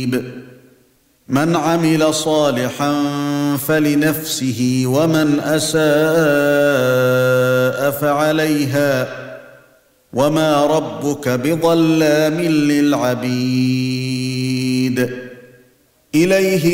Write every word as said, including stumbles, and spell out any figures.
من عمل صالحا فلنفسه ومن أساء فعليها وما ربك بظلام للعبيد. إليه